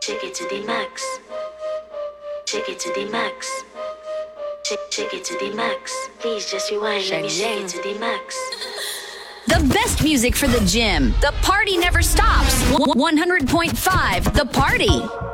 Shake it to the max. Shake it to the max. Shake it to the max. Please just rewind. Let me shake it to the max. The best music for the gym. The party never stops. 100.5 The Party.